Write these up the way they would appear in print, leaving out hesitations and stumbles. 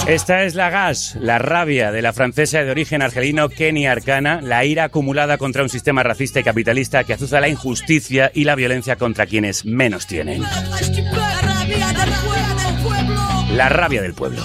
Esta es la gas, la rabia de la francesa de origen argelino Kenny Arcana, la ira acumulada contra un sistema racista y capitalista que azuza la injusticia y la violencia contra quienes menos tienen. La rabia del pueblo.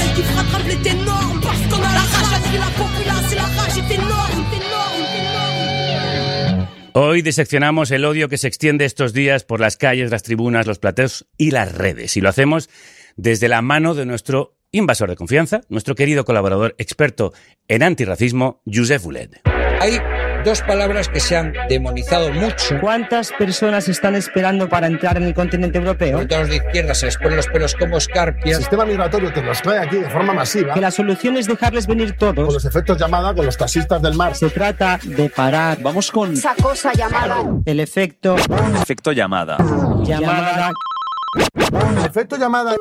Hoy diseccionamos el odio que se extiende estos días por las calles, las tribunas, los plateos y las redes. Y lo hacemos desde la mano de nuestro invasor de confianza, nuestro querido colaborador experto en antirracismo, Josep Boulet. Hay dos palabras que se han demonizado mucho. ¿Cuántas personas están esperando para entrar en el continente europeo? Sobre todo los de izquierda se les ponen los pelos como escarpias. El sistema migratorio que nos trae aquí de forma masiva. Que la solución es dejarles venir todos. Con los efectos llamada, con los taxistas del mar. Se trata de parar. Vamos con esa cosa llamada. El efecto. Efecto llamada. Llamada. Efecto llamada.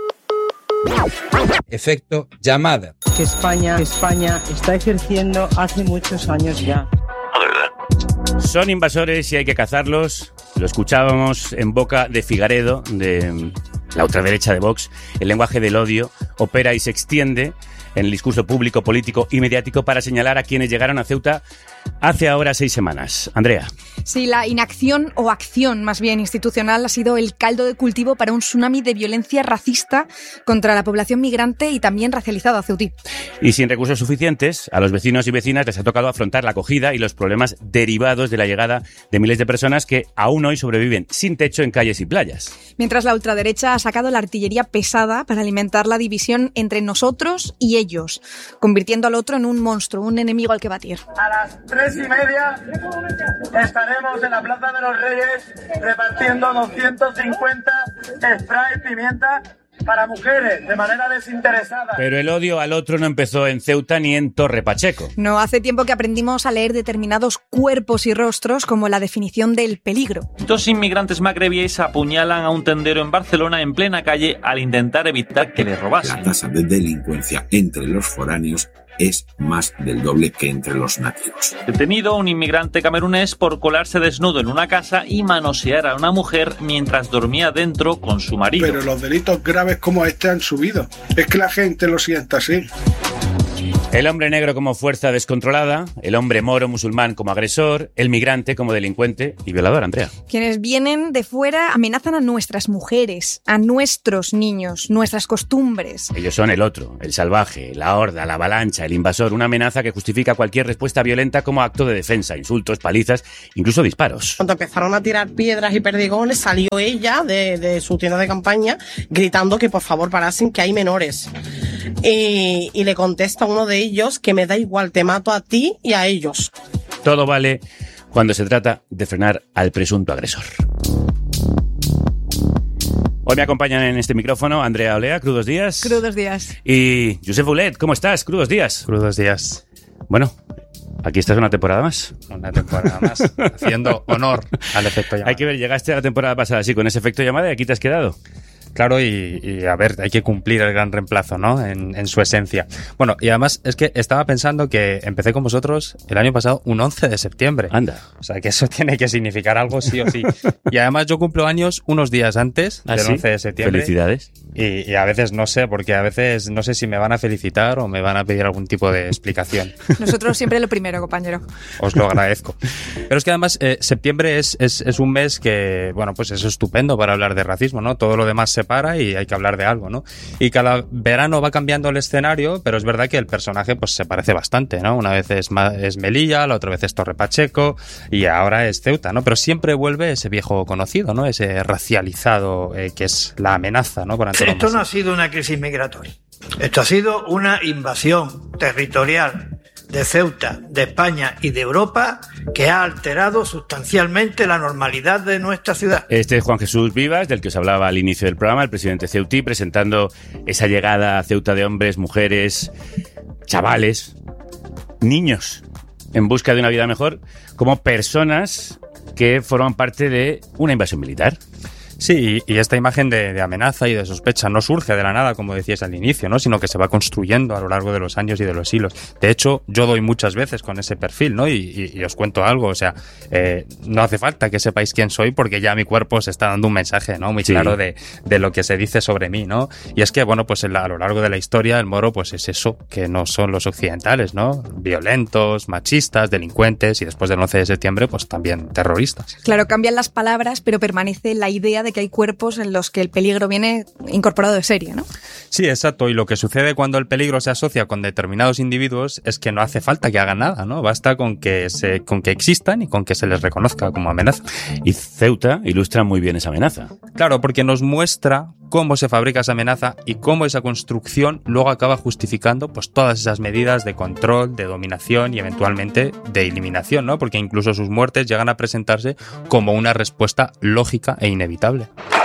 Efecto llamada. Que España está ejerciendo hace muchos años ya. Son invasores y hay que cazarlos. Lo escuchábamos en boca de Figaredo, de la ultraderecha de Vox. El lenguaje del odio opera y se extiende en el discurso público, político y mediático para señalar a quienes llegaron a Ceuta hace ahora 6 semanas. Andrea. Sí, la inacción o acción más bien institucional ha sido el caldo de cultivo para un tsunami de violencia racista contra la población migrante y también racializada ceutí. Y sin recursos suficientes, a los vecinos y vecinas les ha tocado afrontar la acogida y los problemas derivados de la llegada de miles de personas que aún hoy sobreviven sin techo en calles y playas. Mientras la ultraderecha ha sacado la artillería pesada para alimentar la división entre nosotros y ellos, convirtiendo al otro en un monstruo, un enemigo al que batir. A las 3:30 estaremos en la Plaza de los Reyes repartiendo 250 spray pimienta para mujeres, de manera desinteresada. Pero el odio al otro no empezó en Ceuta ni en Torre Pacheco. No hace tiempo que aprendimos a leer determinados cuerpos y rostros como la definición del peligro. 2 inmigrantes magrebíes apuñalan a un tendero en Barcelona en plena calle al intentar evitar que le robasen. La tasa de delincuencia entre los foráneos es más del doble que entre los nativos. Detenido un inmigrante camerunés por colarse desnudo en una casa y manosear a una mujer mientras dormía dentro con su marido. Pero los delitos graves como este han subido. Es que la gente lo sienta así. El hombre negro como fuerza descontrolada, el hombre moro musulmán como agresor, el migrante como delincuente y violador, Andrea. Quienes vienen de fuera amenazan a nuestras mujeres, a nuestros niños, nuestras costumbres. Ellos son el otro, el salvaje, la horda, la avalancha, el invasor, una amenaza que justifica cualquier respuesta violenta como acto de defensa, insultos, palizas, incluso disparos. Cuando empezaron a tirar piedras y perdigones, salió ella de su tienda de campaña gritando que por favor parasen, que hay menores. Y le contesta uno de ellos que me da igual, te mato a ti y a ellos. Todo vale cuando se trata de frenar al presunto agresor. Hoy me acompañan en este micrófono Andrea Olea, crudos días. Crudos días. Y Josep Boulet, ¿cómo estás? Crudos días. Crudos días. Bueno, aquí estás una temporada más. Una temporada más, haciendo honor al efecto llamada. Hay que ver, llegaste a la temporada pasada así con ese efecto llamada y aquí te has quedado. Claro, y a ver, hay que cumplir el gran reemplazo, ¿no? En su esencia. Bueno, y además es que estaba pensando que empecé con vosotros el año pasado un 11 de septiembre. Anda. O sea, que eso tiene que significar algo sí o sí. Y además yo cumplo años unos días antes del 11 de septiembre. Felicidades. Y a veces no sé, porque a veces no sé si me van a felicitar o me van a pedir algún tipo de explicación. Nosotros siempre lo primero, compañero. Os lo agradezco. Pero es que además septiembre es un mes que, bueno, pues es estupendo para hablar de racismo, ¿no? Todo lo demás se para y hay que hablar de algo, ¿no? Y cada verano va cambiando el escenario, pero es verdad que el personaje pues se parece bastante, ¿no? Una vez es Melilla, la otra vez es Torre Pacheco y ahora es Ceuta, ¿no? Pero siempre vuelve ese viejo conocido, ¿no? Ese racializado que es la amenaza, ¿no? Esto no ha sido una crisis migratoria. Esto ha sido una invasión territorial de Ceuta, de España y de Europa que ha alterado sustancialmente la normalidad de nuestra ciudad. Este es Juan Jesús Vivas, del que os hablaba al inicio del programa, el presidente ceutí, presentando esa llegada a Ceuta de hombres, mujeres, chavales, niños, en busca de una vida mejor, como personas que forman parte de una invasión militar. Sí, y esta imagen de amenaza y de sospecha no surge de la nada, como decías al inicio, ¿no? Sino que se va construyendo a lo largo de los años y de los siglos. De hecho, yo doy muchas veces con ese perfil, ¿no? Y os cuento algo, o sea, no hace falta que sepáis quién soy porque ya mi cuerpo se está dando un mensaje, ¿no? Muy claro de lo que se dice sobre mí, ¿no? Y es que, bueno, pues a lo largo de la historia el moro pues es eso que no son los occidentales, ¿no? Violentos, machistas, delincuentes y después del 11 de septiembre pues también terroristas. Claro, cambian las palabras, pero permanece la idea de que hay cuerpos en los que el peligro viene incorporado de serie, ¿no? Sí, exacto. Y lo que sucede cuando el peligro se asocia con determinados individuos es que no hace falta que hagan nada, ¿no? Basta con que existan y con que se les reconozca como amenaza. Y Ceuta ilustra muy bien esa amenaza. Claro, porque nos muestra cómo se fabrica esa amenaza y cómo esa construcción luego acaba justificando pues todas esas medidas de control, de dominación y eventualmente de eliminación, ¿no? Porque incluso sus muertes llegan a presentarse como una respuesta lógica e inevitable.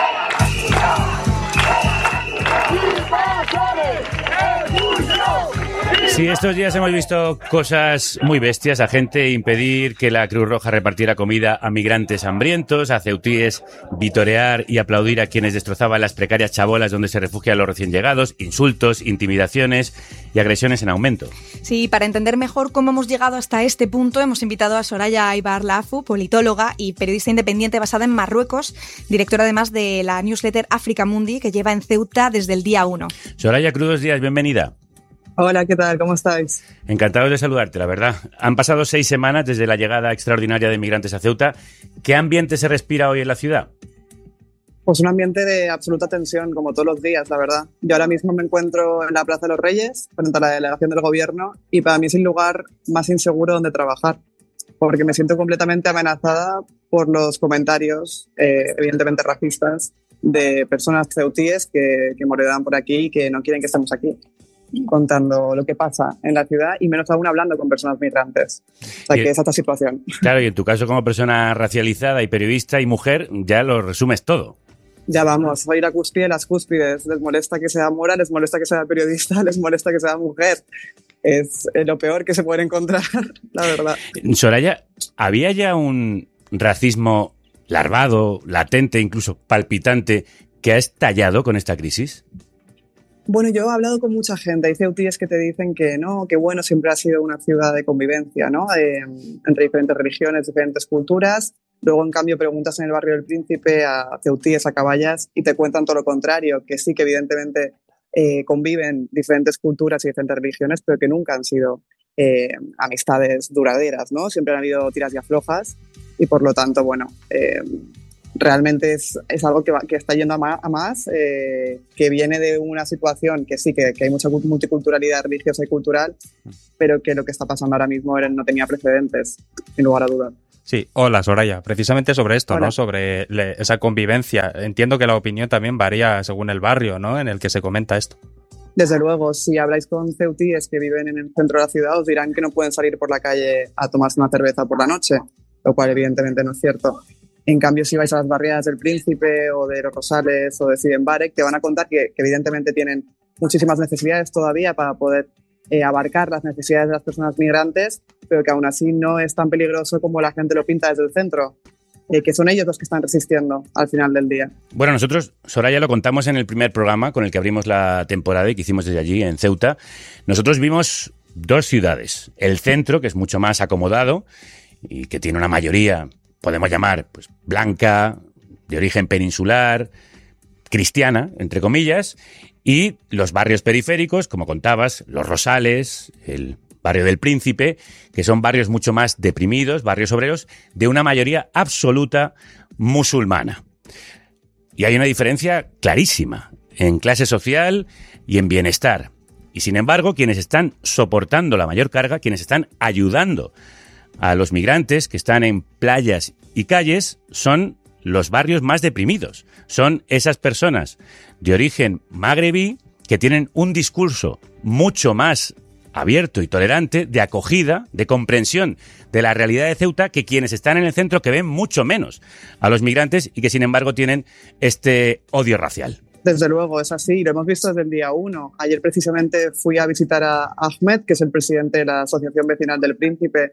Sí, estos días hemos visto cosas muy bestias, a gente impedir que la Cruz Roja repartiera comida a migrantes hambrientos, a ceutíes vitorear y aplaudir a quienes destrozaban las precarias chabolas donde se refugian los recién llegados, insultos, intimidaciones y agresiones en aumento. Sí, para entender mejor cómo hemos llegado hasta este punto, hemos invitado a Soraya Aybar Lafu, politóloga y periodista independiente basada en Marruecos, directora además de la newsletter África Mundi, que lleva en Ceuta desde el día 1. Soraya, crudos días, bienvenida. Hola, ¿qué tal? ¿Cómo estáis? Encantados de saludarte, la verdad. Han pasado 6 semanas desde la llegada extraordinaria de migrantes a Ceuta. ¿Qué ambiente se respira hoy en la ciudad? Pues un ambiente de absoluta tensión, como todos los días, la verdad. Yo ahora mismo me encuentro en la Plaza de los Reyes, frente a la delegación del gobierno, y para mí es el lugar más inseguro donde trabajar, porque me siento completamente amenazada por los comentarios, evidentemente racistas, de personas ceutíes que morirán por aquí y que no quieren que estemos aquí, contando lo que pasa en la ciudad y menos aún hablando con personas migrantes. O sea, que es esta situación. Claro, y en tu caso como persona racializada y periodista y mujer, ya lo resumes todo. Ya vamos, soy la cúspide de las cúspides. Les molesta que sea mora, les molesta que sea periodista, les molesta que sea mujer. Es lo peor que se puede encontrar, la verdad. Soraya, ¿había ya un racismo larvado, latente, incluso palpitante, que ha estallado con esta crisis? Bueno, yo he hablado con mucha gente. Hay ceutíes que te dicen que no, que bueno, siempre ha sido una ciudad de convivencia, ¿no? Entre diferentes religiones, diferentes culturas. Luego, en cambio, preguntas en el barrio del Príncipe a ceutíes, a caballas, y te cuentan todo lo contrario, que sí que evidentemente conviven diferentes culturas y diferentes religiones, pero que nunca han sido amistades duraderas, ¿no? Siempre han habido tiras y aflojas y, por lo tanto, bueno... realmente es algo que está yendo a más, que viene de una situación que sí, que hay mucha multiculturalidad religiosa y cultural, pero que lo que está pasando ahora mismo no tenía precedentes, sin lugar a dudas. Sí, hola Soraya, precisamente sobre esto, Hola. ¿no? Sobre esa convivencia. Entiendo que la opinión también varía según el barrio, ¿no? En el que se comenta esto. Desde luego, si habláis con ceutíes que viven en el centro de la ciudad, os dirán que no pueden salir por la calle a tomarse una cerveza por la noche, lo cual evidentemente no es cierto. En cambio, si vais a las barriadas del Príncipe o de Los Rosales o de Sidenbarek, te van a contar que evidentemente tienen muchísimas necesidades todavía para poder abarcar las necesidades de las personas migrantes, pero que aún así no es tan peligroso como la gente lo pinta desde el centro, que son ellos los que están resistiendo al final del día. Bueno, nosotros, Soraya, lo contamos en el primer programa con el que abrimos la temporada y que hicimos desde allí, en Ceuta. Nosotros vimos 2 ciudades. El centro, que es mucho más acomodado y que tiene una mayoría... podemos llamar pues blanca, de origen peninsular, cristiana, entre comillas, y los barrios periféricos, como contabas, Los Rosales, el barrio del Príncipe, que son barrios mucho más deprimidos, barrios obreros, de una mayoría absoluta musulmana. Y hay una diferencia clarísima en clase social y en bienestar. Y sin embargo, quienes están soportando la mayor carga, quienes están ayudando a los migrantes que están en playas y calles, son los barrios más deprimidos. Son esas personas de origen magrebí que tienen un discurso mucho más abierto y tolerante, de acogida, de comprensión de la realidad de Ceuta, que quienes están en el centro, que ven mucho menos a los migrantes y que sin embargo tienen este odio racial. Desde luego, es así, lo hemos visto desde el día 1. Ayer precisamente fui a visitar a Ahmed, que es el presidente de la Asociación Vecinal del Príncipe,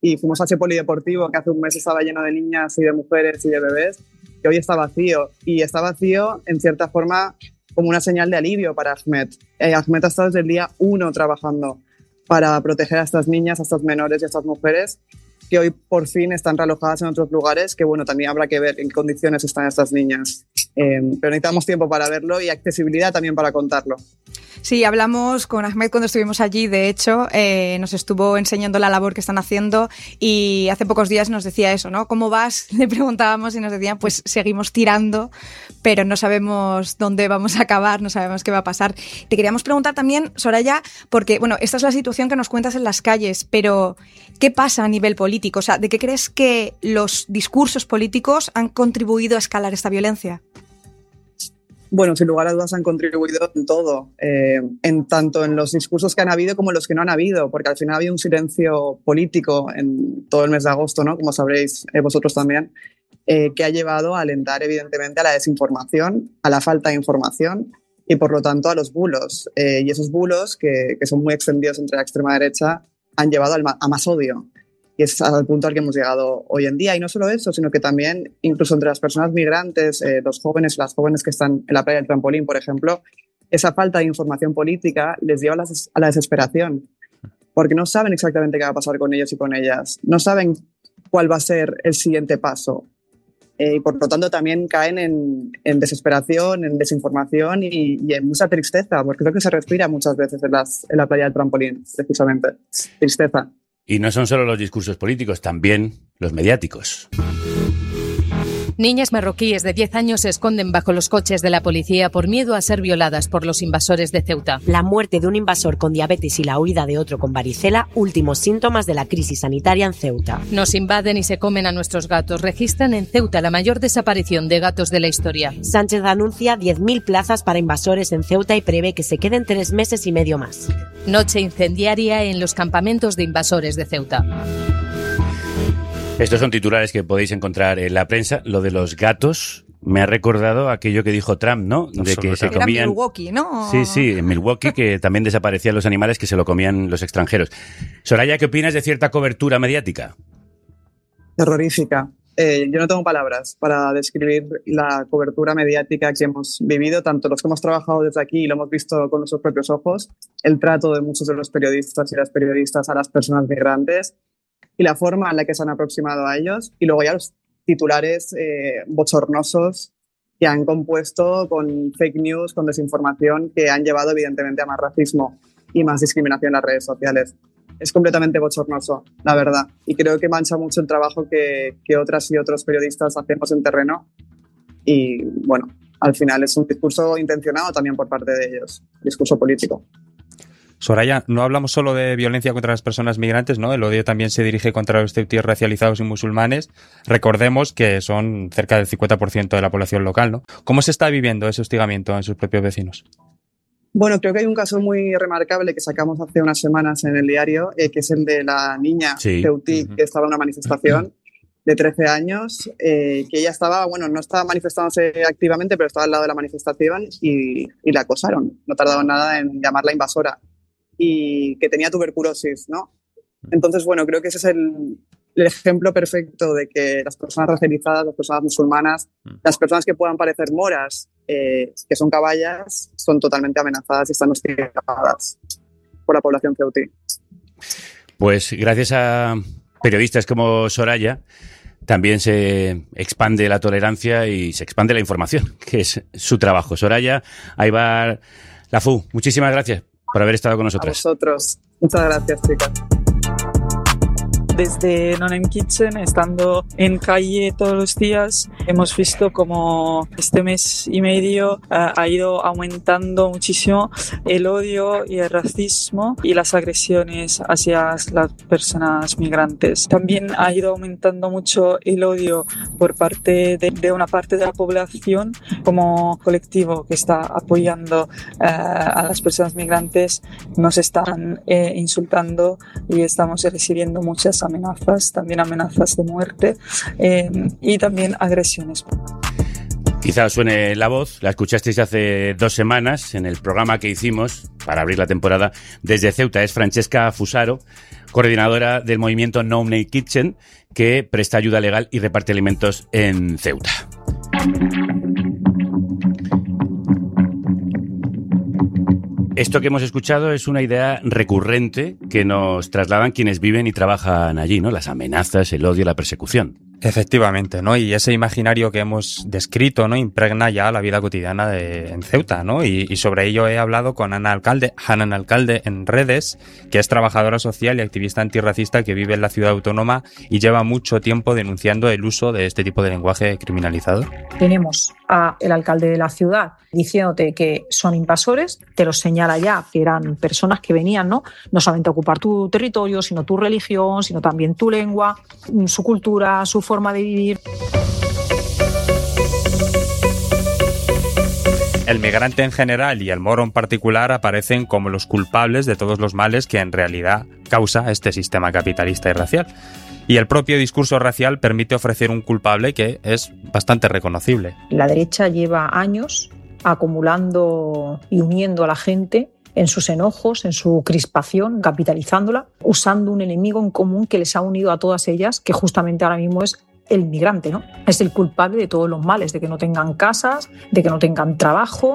y fuimos a ese polideportivo que hace un mes estaba lleno de niñas y de mujeres y de bebés, que hoy está vacío. Y está vacío, en cierta forma, como una señal de alivio para Ahmed. Ahmed ha estado desde el día 1 trabajando para proteger a estas niñas, a estos menores y a estas mujeres que hoy por fin están realojadas en otros lugares, que bueno, también habrá que ver en qué condiciones están estas niñas. Pero necesitamos tiempo para verlo y accesibilidad también para contarlo. Sí, hablamos con Ahmed cuando estuvimos allí, de hecho, nos estuvo enseñando la labor que están haciendo y hace pocos días nos decía eso, ¿no? ¿Cómo vas? Le preguntábamos y nos decían, pues seguimos tirando, pero no sabemos dónde vamos a acabar, no sabemos qué va a pasar. Te queríamos preguntar también, Soraya, porque, bueno, esta es la situación que nos cuentas en las calles, pero ¿qué pasa a nivel político? O sea, ¿de qué crees que los discursos políticos han contribuido a escalar esta violencia? Bueno, sin lugar a dudas han contribuido en todo, tanto en los discursos que han habido como en los que no han habido, porque al final ha habido un silencio político en todo el mes de agosto, ¿no? Como sabréis vosotros también, que ha llevado a alentar evidentemente a la desinformación, a la falta de información y por lo tanto a los bulos. Y esos bulos, que son muy extendidos entre la extrema derecha, han llevado a más odio. Y es al punto al que hemos llegado hoy en día. Y no solo eso, sino que también, incluso entre las personas migrantes, los jóvenes, las jóvenes que están en la playa del Trampolín, por ejemplo, esa falta de información política les lleva a la desesperación, porque no saben exactamente qué va a pasar con ellos y con ellas. No saben cuál va a ser el siguiente paso. Y por lo tanto también caen en desesperación, en desinformación y en mucha tristeza, porque creo que se respira muchas veces en la playa del Trampolín, precisamente. Tristeza. Y no son solo los discursos políticos, también los mediáticos. Niñas marroquíes de 10 años se esconden bajo los coches de la policía por miedo a ser violadas por los invasores de Ceuta. La muerte de un invasor con diabetes y la huida de otro con varicela, últimos síntomas de la crisis sanitaria en Ceuta. Nos invaden y se comen a nuestros gatos. Registran en Ceuta la mayor desaparición de gatos de la historia. Sánchez anuncia 10.000 plazas para invasores en Ceuta y prevé que se queden 3 meses y medio más. Noche incendiaria en los campamentos de invasores de Ceuta. Estos son titulares que podéis encontrar en la prensa. Lo de los gatos me ha recordado aquello que dijo Trump, ¿no? De que se comían... Era Milwaukee, ¿no? Sí, en Milwaukee, que también desaparecían los animales que se lo comían los extranjeros. Soraya, ¿qué opinas de cierta cobertura mediática? Terrorífica. Yo no tengo palabras para describir la cobertura mediática que hemos vivido, tanto los que hemos trabajado desde aquí y lo hemos visto con nuestros propios ojos, el trato de muchos de los periodistas y las periodistas a las personas migrantes, y la forma en la que se han aproximado a ellos, y luego ya los titulares bochornosos que han compuesto con fake news, con desinformación, que han llevado evidentemente a más racismo y más discriminación en las redes sociales. Es completamente bochornoso, la verdad, y creo que mancha mucho el trabajo que otras y otros periodistas hacemos en terreno, y bueno, al final es un discurso intencionado también por parte de ellos, discurso político. Soraya, no hablamos solo de violencia contra las personas migrantes, ¿no? El odio también se dirige contra los ceutíes racializados y musulmanes. Recordemos que son cerca del 50% de la población local, ¿no? ¿Cómo se está viviendo ese hostigamiento en sus propios vecinos? Bueno, creo que hay un caso muy remarcable que sacamos hace unas semanas en el diario, que es el de la niña ceutí que estaba en una manifestación de 13 años, que ella estaba, bueno, no estaba manifestándose activamente, pero estaba al lado de la manifestación y la acosaron. No tardaron nada en llamarla invasora. Y que tenía tuberculosis, ¿no? Entonces, bueno, creo que ese es el ejemplo perfecto de que las personas racializadas, las personas musulmanas, las personas que puedan parecer moras, que son caballas, son totalmente amenazadas y están hostigadas por la población ceutí. Pues gracias a periodistas como Soraya, también se expande la tolerancia y se expande la información, que es su trabajo. Soraya Aybar Lafou, muchísimas gracias por haber estado con nosotras. A vosotros. Muchas gracias, chicas. Desde Nonem Kitchen, estando en calle todos los días, hemos visto como este mes y medio ha ido aumentando muchísimo el odio y el racismo y las agresiones hacia las personas migrantes. También ha ido aumentando mucho el odio por parte de una parte de la población como colectivo que está apoyando a las personas migrantes. Nos están insultando y estamos recibiendo muchas amenazas, también amenazas de muerte y también agresiones. Quizá os suene la voz, la escuchasteis hace 2 semanas en el programa que hicimos para abrir la temporada desde Ceuta. Es Francesca Fusaro, coordinadora del movimiento No Name Kitchen, que presta ayuda legal y reparte alimentos en Ceuta. Esto que hemos escuchado es una idea recurrente que nos trasladan quienes viven y trabajan allí, ¿no? Las amenazas, el odio, la persecución. Efectivamente, ¿no? Y ese imaginario que hemos descrito, ¿no? Impregna ya la vida cotidiana en Ceuta, ¿no? Y sobre ello he hablado con Hanan Alcalde en redes, que es trabajadora social y activista antirracista que vive en la ciudad autónoma y lleva mucho tiempo denunciando el uso de este tipo de lenguaje criminalizador. Tenemos al alcalde de la ciudad diciéndote que son invasores, te los señala ya que eran personas que venían, no solamente a ocupar tu territorio, sino tu religión, sino también tu lengua, su cultura, su forma de vivir. El migrante en general y el moro en particular aparecen como los culpables de todos los males que en realidad causa este sistema capitalista y racial. Y el propio discurso racial permite ofrecer un culpable que es bastante reconocible. La derecha lleva años acumulando y uniendo a la gente en sus enojos, en su crispación, capitalizándola, usando un enemigo en común que les ha unido a todas ellas, que justamente ahora mismo es el migrante, ¿no? Es el culpable de todos los males, de que no tengan casas, de que no tengan trabajo.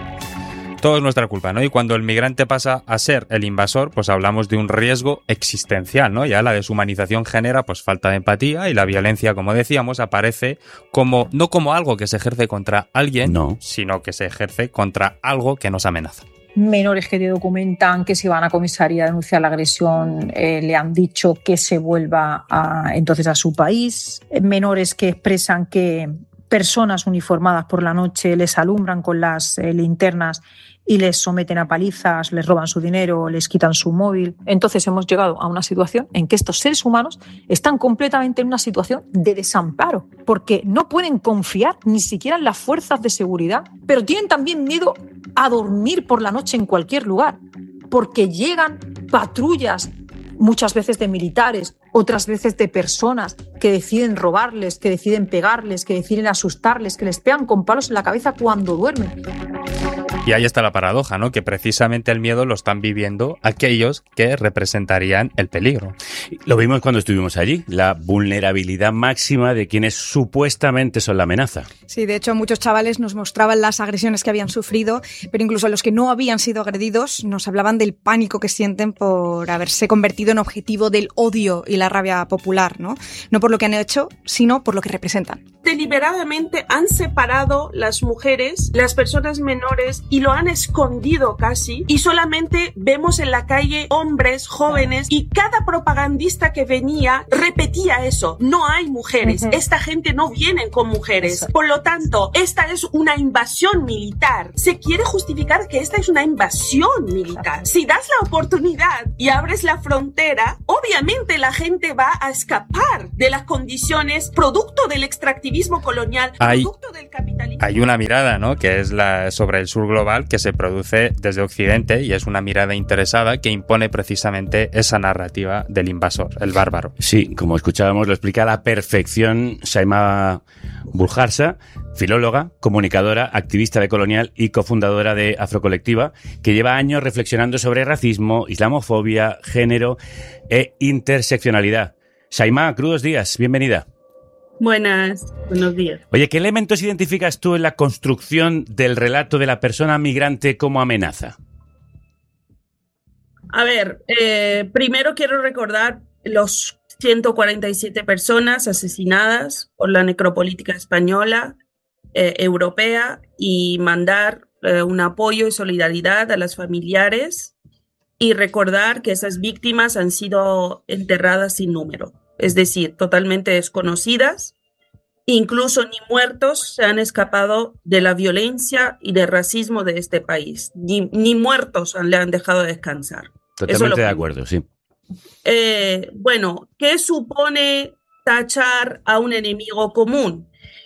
Todo es nuestra culpa, ¿no? Y cuando el migrante pasa a ser el invasor, pues hablamos de un riesgo existencial, ¿no? Ya la deshumanización genera pues falta de empatía y la violencia, como decíamos, aparece como no como algo que se ejerce contra alguien, sino que se ejerce contra algo que nos amenaza. Menores que te documentan que si van a comisaría a denunciar la agresión le han dicho que se vuelva entonces a su país. Menores que expresan que personas uniformadas por la noche les alumbran con las linternas y les someten a palizas, les roban su dinero, les quitan su móvil. Entonces hemos llegado a una situación en que estos seres humanos están completamente en una situación de desamparo, porque no pueden confiar ni siquiera en las fuerzas de seguridad, pero tienen también miedo a dormir por la noche en cualquier lugar, porque llegan patrullas, muchas veces de militares, otras veces de personas que deciden robarles, que deciden pegarles, que deciden asustarles, que les pegan con palos en la cabeza cuando duermen. Y ahí está la paradoja, ¿no? Que precisamente el miedo lo están viviendo aquellos que representarían el peligro. Lo vimos cuando estuvimos allí, la vulnerabilidad máxima de quienes supuestamente son la amenaza. Sí, de hecho muchos chavales nos mostraban las agresiones que habían sufrido, pero incluso los que no habían sido agredidos nos hablaban del pánico que sienten por haberse convertido en objetivo del odio y la rabia popular, ¿no? No por lo que han hecho, sino por lo que representan. Deliberadamente han separado las mujeres, las personas menores, y lo han escondido casi, y solamente vemos en la calle hombres jóvenes, y cada propagandista que venía repetía eso: no hay mujeres, esta gente no viene con mujeres. Por lo tanto, esta es una invasión militar. Se quiere justificar que esta es una invasión militar. Si das la oportunidad y abres la frontera, obviamente la gente va a escapar de las condiciones producto del extractivismo colonial, producto del capitalismo. Hay una mirada, ¿no?, que es la sobre el sur global, que se produce desde Occidente, y es una mirada interesada que impone precisamente esa narrativa del invasor, el bárbaro. Sí, como escuchábamos, lo explica a la perfección Saima Buljarsa, filóloga, comunicadora, activista de Colonial y cofundadora de Afrocolectiva, que lleva años reflexionando sobre racismo, islamofobia, género e interseccionalidad. Saima, crudos días, bienvenida. Buenos días. Oye, ¿qué elementos identificas tú en la construcción del relato de la persona migrante como amenaza? A ver, primero quiero recordar los 147 personas asesinadas por la necropolítica española, europea, y mandar un apoyo y solidaridad a las familiares, y recordar que esas víctimas han sido enterradas sin número. Es decir, totalmente desconocidas, incluso ni muertos se han escapado de la violencia y del racismo de este país, ni muertos le han dejado descansar. Totalmente de acuerdo, sí. Bueno, ¿qué supone tachar a un enemigo común?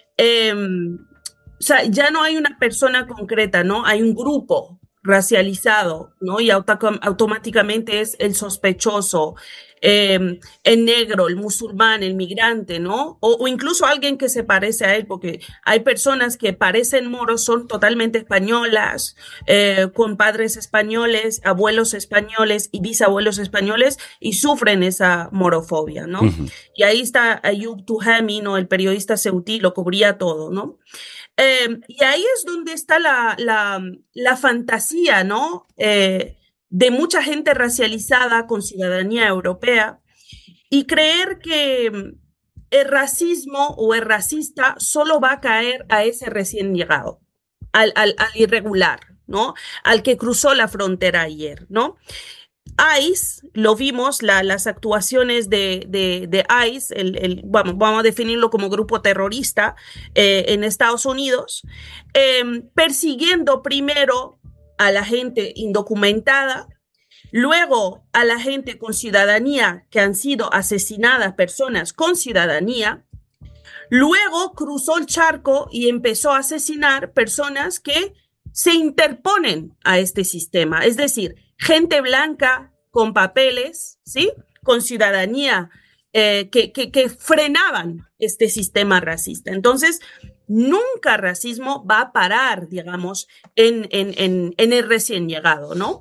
O sea, ya no hay una persona concreta, ¿no? Hay un grupo racializado, ¿no? Y automáticamente es el sospechoso, el negro, el musulmán, el migrante, ¿no? O incluso alguien que se parece a él, porque hay personas que parecen moros, son totalmente españolas, con padres españoles, abuelos españoles y bisabuelos españoles, y sufren esa morofobia, ¿no? Uh-huh. Y ahí está Ayoub Tuhami, ¿no? El periodista ceutí, lo cubría todo, ¿no? Y ahí es donde está la fantasía, ¿no? De mucha gente racializada con ciudadanía europea, y creer que el racismo o el racista solo va a caer a ese recién llegado, al irregular, ¿no? Al que cruzó la frontera ayer, ¿no? ICE, lo vimos, las actuaciones de ICE, vamos a definirlo como grupo terrorista en Estados Unidos, persiguiendo primero a la gente indocumentada, luego a la gente con ciudadanía que han sido asesinadas, personas con ciudadanía, luego cruzó el charco y empezó a asesinar personas que se interponen a este sistema, es decir, gente blanca con papeles, ¿sí? Con ciudadanía, que frenaban este sistema racista. Entonces, nunca racismo va a parar, digamos, en el recién llegado, ¿no?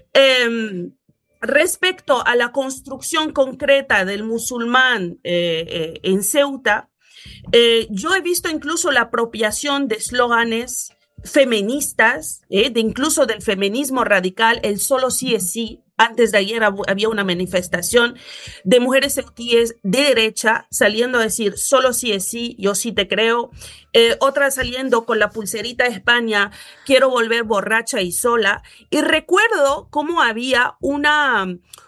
Respecto a la construcción concreta del musulmán en Ceuta, yo he visto incluso la apropiación de eslóganes feministas, incluso del feminismo radical, el solo sí es sí. Antes de ayer había una manifestación de mujeres ceutíes de derecha saliendo a decir solo sí es sí, yo sí te creo. Otras saliendo con la pulserita de España, quiero volver borracha y sola. Y recuerdo cómo había una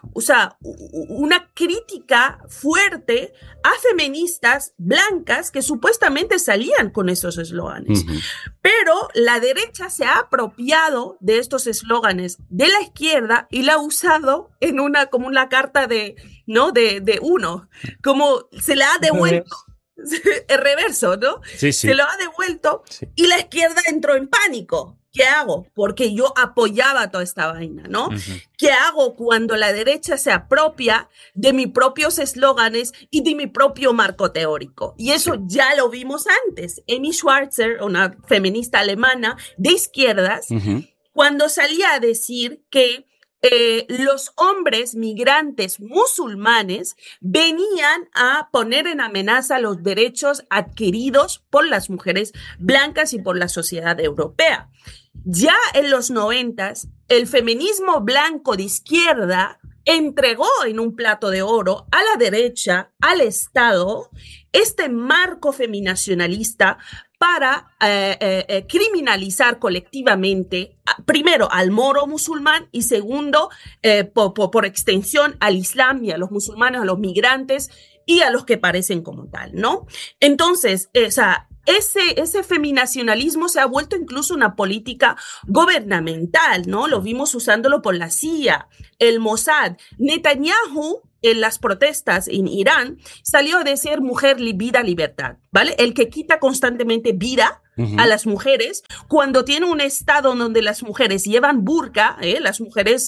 crítica fuerte a feministas blancas que supuestamente salían con esos eslóganes. Uh-huh. Pero la derecha se ha apropiado de estos eslóganes de la izquierda y la ha usado en como una carta de uno, como se la ha devuelto. El reverso, ¿no? Sí, sí. Se lo ha devuelto, sí. Y la izquierda entró en pánico. ¿Qué hago? Porque yo apoyaba toda esta vaina, ¿no? Uh-huh. ¿Qué hago cuando la derecha se apropia de mis propios eslóganes y de mi propio marco teórico? Y eso ya lo vimos antes. Amy Schwarzer, una feminista alemana de izquierdas, uh-huh, cuando salía a decir que los hombres migrantes musulmanes venían a poner en amenaza los derechos adquiridos por las mujeres blancas y por la sociedad europea. Ya en los 90s, el feminismo blanco de izquierda entregó en un plato de oro a la derecha, al Estado, este marco feminacionalista para criminalizar colectivamente, primero al moro musulmán y segundo, por extensión, al islam y a los musulmanes, a los migrantes y a los que parecen como tal, ¿no? Entonces, ese feminacionalismo se ha vuelto incluso una política gubernamental, ¿no? Lo vimos usándolo por la CIA, el Mossad. Netanyahu, en las protestas en Irán, salió a decir mujer, vida, libertad, ¿vale? El que quita constantemente vida uh-huh, a las mujeres, cuando tiene un estado donde las mujeres llevan burka, las mujeres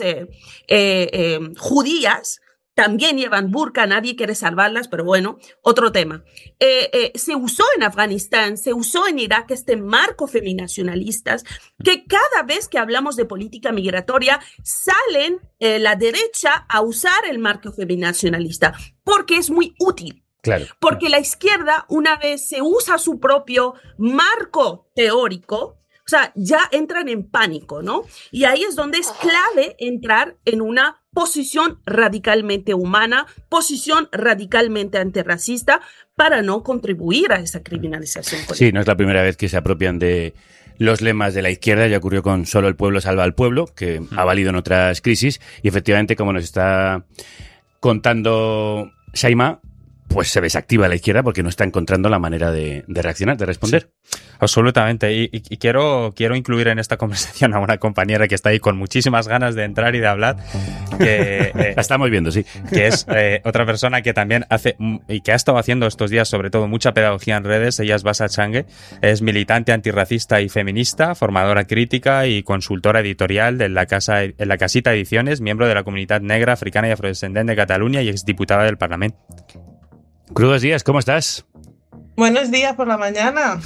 judías, también llevan burka, nadie quiere salvarlas, pero bueno, otro tema. Se usó en Afganistán, se usó en Irak este marco feminacionalistas, que cada vez que hablamos de política migratoria salen la derecha a usar el marco feminacionalista, porque es muy útil. Claro. Porque la izquierda, una vez se usa su propio marco teórico, o sea, ya entran en pánico, ¿no? Y ahí es donde es clave entrar en una posición radicalmente humana, posición radicalmente antirracista, para no contribuir a esa criminalización colectiva. Sí, no es la primera vez que se apropian de los lemas de la izquierda, ya ocurrió con Solo el pueblo salva al pueblo, que ha valido en otras crisis, y efectivamente, como nos está contando Shaima, pues se desactiva la izquierda porque no está encontrando la manera de reaccionar, de responder. Sí, absolutamente. Y quiero incluir en esta conversación a una compañera que está ahí con muchísimas ganas de entrar y de hablar. Que, la estamos viendo, sí. Que es otra persona que también hace y que ha estado haciendo estos días, sobre todo, mucha pedagogía en redes. Ella es Basa Changue. Es militante antirracista y feminista, formadora crítica y consultora editorial de la Casita Ediciones, miembro de la comunidad negra, africana y afrodescendente de Cataluña y exdiputada del Parlamento. Crudos días, ¿cómo estás? Buenos días por la mañana.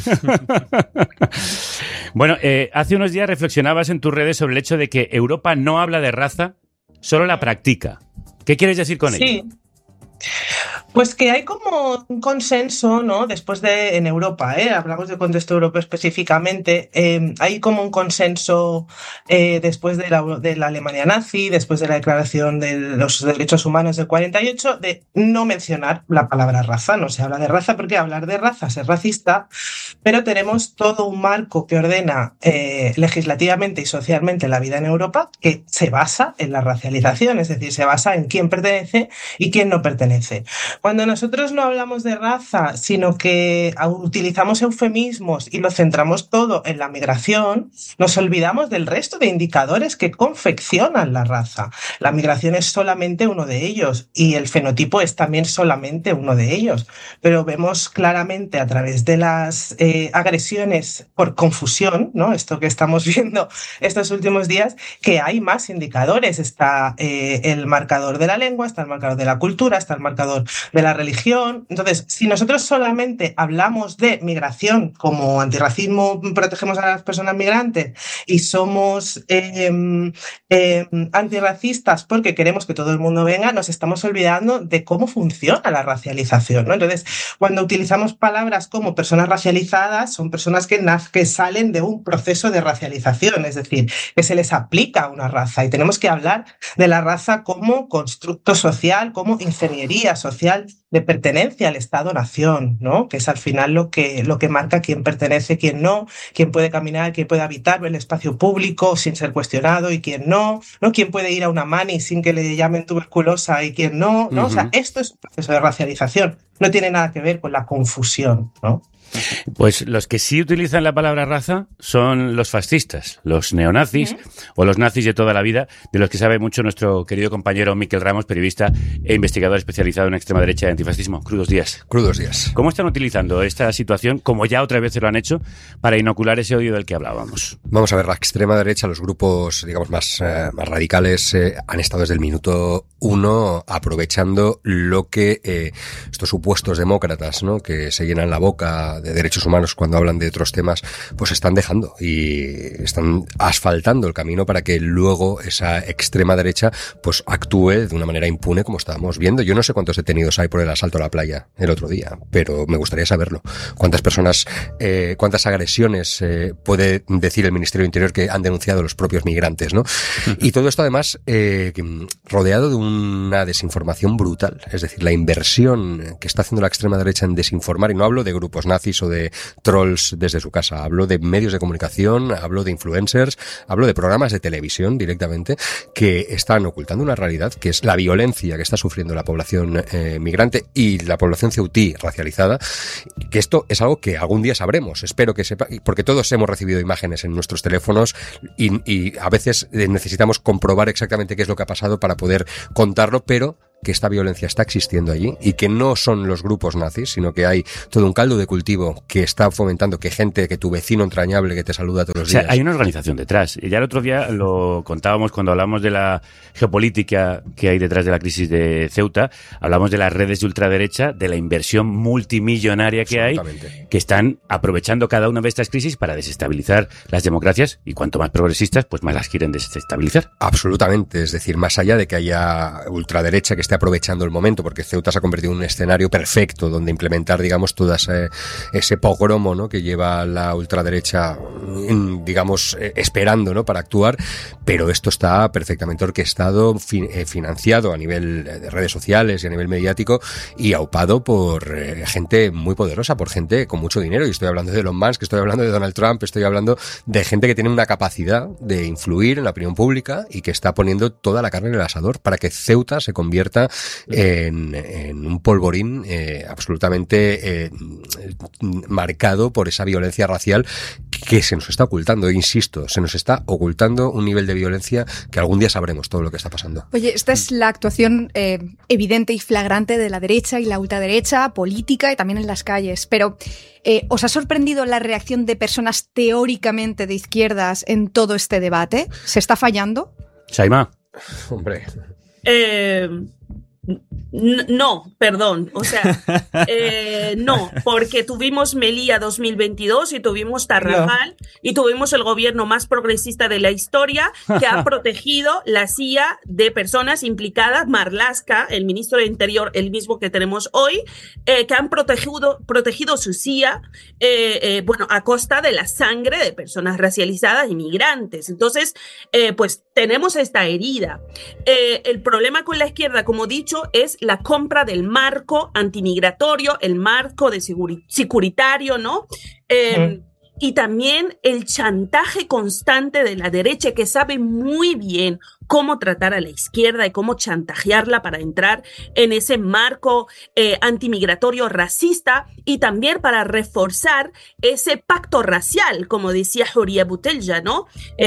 Bueno, hace unos días reflexionabas en tus redes sobre el hecho de que Europa no habla de raza, solo la practica. ¿Qué quieres decir con ello? Sí. Pues que hay como un consenso, ¿no? Después de, en Europa, hablamos del contexto europeo específicamente, hay como un consenso después de la Alemania nazi, después de la Declaración de los Derechos Humanos del 48, de no mencionar la palabra raza. No se habla de raza porque hablar de raza es racista, pero tenemos todo un marco que ordena legislativamente y socialmente la vida en Europa que se basa en la racialización, es decir, se basa en quién pertenece y quién no pertenece. Cuando nosotros no hablamos de raza, sino que utilizamos eufemismos y lo centramos todo en la migración, nos olvidamos del resto de indicadores que confeccionan la raza. La migración es solamente uno de ellos y el fenotipo es también solamente uno de ellos. Pero vemos claramente a través de las agresiones por confusión, ¿no? Esto que estamos viendo estos últimos días, que hay más indicadores. Está el marcador de la lengua, está el marcador de la cultura, está el marcador de la religión. Entonces, si nosotros solamente hablamos de migración como antirracismo, protegemos a las personas migrantes y somos antirracistas porque queremos que todo el mundo venga, nos estamos olvidando de cómo funciona la racialización, ¿no? Entonces, cuando utilizamos palabras como personas racializadas, son personas que salen de un proceso de racialización, es decir, que se les aplica una raza, y tenemos que hablar de la raza como constructo social, como ingeniería social de pertenencia al Estado-Nación, ¿no? Que es al final lo que marca quién pertenece, quién no, quién puede caminar, quién puede habitar el espacio público sin ser cuestionado y quién no, quién puede ir a una mani sin que le llamen tuberculosa y quién no, ¿no? O sea, esto es un proceso de racialización, no tiene nada que ver con la confusión, ¿no? Pues los que sí utilizan la palabra raza son los fascistas, los neonazis o los nazis de toda la vida, de los que sabe mucho nuestro querido compañero Miquel Ramos, periodista e investigador especializado en extrema derecha y antifascismo. Crudos días. Crudos días. ¿Cómo están utilizando esta situación, como ya otra vez se lo han hecho, para inocular ese odio del que hablábamos? Vamos a ver, la extrema derecha, los grupos, digamos, más radicales, han estado desde el minuto 1 aprovechando lo que estos supuestos demócratas, ¿no?, que se llenan la boca de derechos humanos cuando hablan de otros temas, pues están dejando y están asfaltando el camino para que luego esa extrema derecha pues actúe de una manera impune, como estábamos viendo. Yo no sé cuántos detenidos hay por el asalto a la playa el otro día, pero me gustaría saberlo. ¿Cuántas personas, cuántas agresiones puede decir el Ministerio del Interior que han denunciado los propios migrantes, ¿no? Y todo esto además rodeado de una desinformación brutal, es decir, la inversión que está haciendo la extrema derecha en desinformar, y no hablo de grupos nazis o de trolls desde su casa, hablo de medios de comunicación, hablo de influencers, hablo de programas de televisión directamente que están ocultando una realidad que es la violencia que está sufriendo la población migrante y la población ceutí racializada, que esto es algo que algún día sabremos, espero que sepa, porque todos hemos recibido imágenes en nuestros teléfonos y a veces necesitamos comprobar exactamente qué es lo que ha pasado para poder contarlo, pero que esta violencia está existiendo allí y que no son los grupos nazis, sino que hay todo un caldo de cultivo que está fomentando que gente, que tu vecino entrañable que te saluda todos los días. O sea, hay una organización detrás. Ya el otro día lo contábamos cuando hablamos de la geopolítica que hay detrás de la crisis de Ceuta, hablamos de las redes de ultraderecha, de la inversión multimillonaria que hay, que están aprovechando cada una de estas crisis para desestabilizar las democracias, y cuanto más progresistas, pues más las quieren desestabilizar. Absolutamente, es decir, más allá de que haya ultraderecha que esté aprovechando el momento, porque Ceuta se ha convertido en un escenario perfecto donde implementar, digamos, todo ese pogromo, ¿no?, que lleva la ultraderecha, digamos, esperando, ¿no?, para actuar, pero esto está perfectamente orquestado, financiado a nivel de redes sociales y a nivel mediático y aupado por gente muy poderosa, por gente con mucho dinero, y estoy hablando de Elon Musk, estoy hablando de Donald Trump, estoy hablando de gente que tiene una capacidad de influir en la opinión pública y que está poniendo toda la carne en el asador para que Ceuta se convierta está en un polvorín absolutamente marcado por esa violencia racial que se nos está ocultando, insisto, se nos está ocultando un nivel de violencia que algún día sabremos todo lo que está pasando. Oye, esta es la actuación evidente y flagrante de la derecha y la ultraderecha, política y también en las calles. Pero, ¿os ha sorprendido la reacción de personas teóricamente de izquierdas en todo este debate? ¿Se está fallando? Saima. Hombre. No, perdón, o sea, no, porque tuvimos Melilla 2022 y tuvimos Tarrajal y tuvimos el gobierno más progresista de la historia que ha protegido la CIA de personas implicadas, Marlaska, el ministro de Interior, el mismo que tenemos hoy, que han protegido su CIA, bueno, a costa de la sangre de personas racializadas y migrantes. Entonces, pues tenemos esta herida. El problema con la izquierda, como he dicho, es la compra del marco antimigratorio, el marco de securitario, ¿no? Y también el chantaje constante de la derecha, que sabe muy bien cómo tratar a la izquierda y cómo chantajearla para entrar en ese marco antimigratorio racista, y también para reforzar ese pacto racial, como decía Horia Boutelja, ¿no?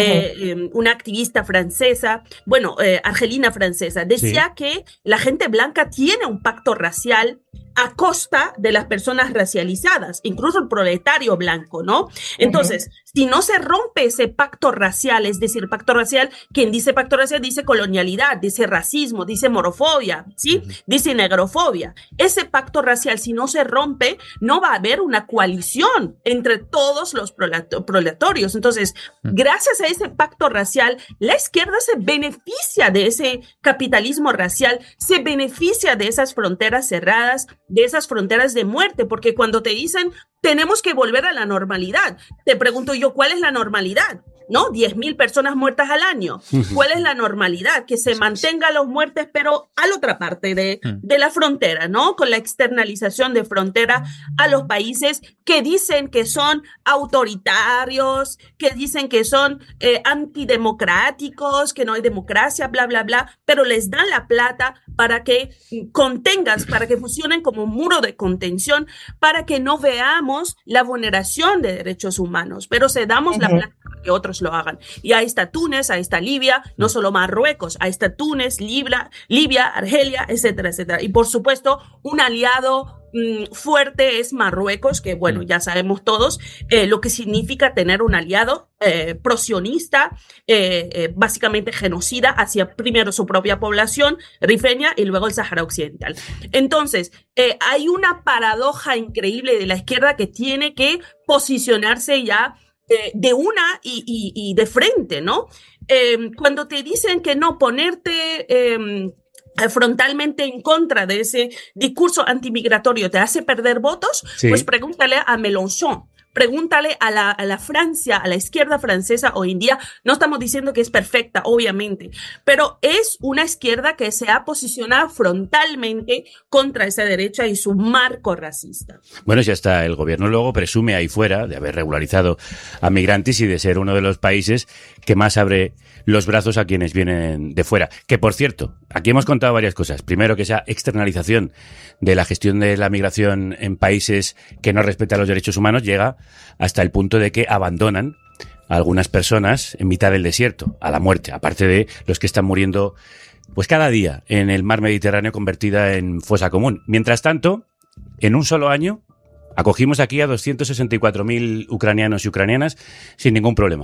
Una activista francesa, bueno, argelina francesa, decía que la gente blanca tiene un pacto racial a costa de las personas racializadas, incluso el proletario blanco, ¿no? Entonces, si no se rompe ese pacto racial, es decir, pacto racial, quien dice pacto racial dice colonialidad, dice racismo, dice morofobia, ¿sí? Dice negrofobia. Ese pacto racial, si no se rompe, no va a haber una coalición entre todos los prolatorios. Entonces, gracias a ese pacto racial, la izquierda se beneficia de ese capitalismo racial, se beneficia de esas fronteras cerradas, de esas fronteras de muerte, porque cuando te dicen tenemos que volver a la normalidad, te pregunto yo, ¿cuál es la normalidad? ¿No? 10.000 personas muertas al año. ¿Cuál es la normalidad? Que se mantengan los muertes, pero a la otra parte de la frontera, ¿no? Con la externalización de frontera a los países que dicen que son autoritarios, que dicen que son antidemocráticos, que no hay democracia, bla, bla, bla, pero les dan la plata para que contengas, para que funcionen como un muro de contención, para que no veamos la vulneración de derechos humanos, pero se damos la plata para que otros lo hagan. Y ahí está Túnez, ahí está Libia, no solo Marruecos, ahí está Túnez, Libia, Argelia, etcétera, etcétera. Y por supuesto, un aliado fuerte es Marruecos, que bueno, ya sabemos todos lo que significa tener un aliado prosionista, básicamente genocida hacia primero su propia población rifeña y luego el Sahara Occidental. Entonces, hay una paradoja increíble de la izquierda que tiene que posicionarse ya de una y de frente, ¿no? Cuando te dicen que no ponerte frontalmente en contra de ese discurso antimigratorio te hace perder votos, pues pregúntale a Mélenchon. Pregúntale a la Francia, a la izquierda francesa hoy en día. No estamos diciendo que es perfecta, obviamente, pero es una izquierda que se ha posicionado frontalmente contra esa derecha y su marco racista. Bueno, ya está, el gobierno luego presume ahí fuera de haber regularizado a migrantes y de ser uno de los países que más abre los brazos a quienes vienen de fuera. Que, por cierto, aquí hemos contado varias cosas. Primero, que esa externalización de la gestión de la migración en países que no respetan los derechos humanos llega hasta el punto de que abandonan a algunas personas en mitad del desierto, a la muerte, aparte de los que están muriendo pues cada día en el mar Mediterráneo convertida en fosa común. Mientras tanto, en un solo año acogimos aquí a 264.000 ucranianos y ucranianas sin ningún problema.